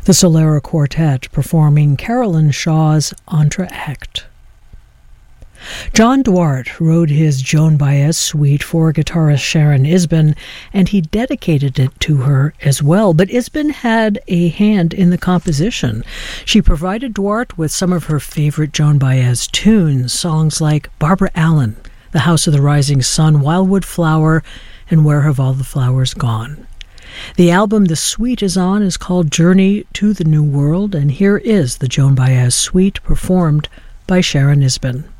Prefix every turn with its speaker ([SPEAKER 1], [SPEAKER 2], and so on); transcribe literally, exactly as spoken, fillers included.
[SPEAKER 1] The Solera Quartet performing Carolyn Shaw's Entr'acte. John Duarte wrote his Joan Baez suite for guitarist Sharon Isbin, and he dedicated it to her as well, but Isbin had a hand in the composition. She provided Duarte with some of her favorite Joan Baez tunes, songs like Barbara Allen, The House of the Rising Sun, Wildwood Flower, and Where Have All the Flowers Gone? The album the suite is on is called Journey to the New World, and here is the Joan Baez suite performed by Sharon Isbin.